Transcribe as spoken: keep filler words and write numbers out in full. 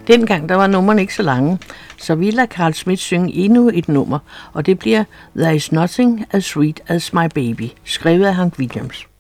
Dengang der var nummerne ikke så lange, så vi lader Carl Schmidt synge endnu et nummer, og det bliver There is Nothing as Sweet as My Baby, skrevet af Hank Williams.